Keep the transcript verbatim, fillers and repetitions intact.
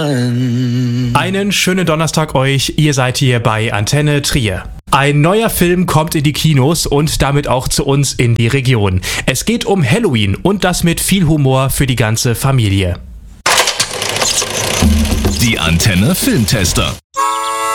Einen schönen Donnerstag euch, ihr seid hier bei Antenne Trier. Ein neuer Film kommt in die Kinos und damit auch zu uns in die Region. Es geht um Halloween und das mit viel Humor für die ganze Familie. Die Antenne Filmtester.